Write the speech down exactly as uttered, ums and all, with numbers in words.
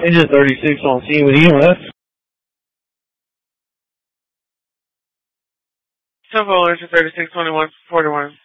Engine thirty-six on scene with E M S. Temple, engine thirty-six, twenty-one, forty-one.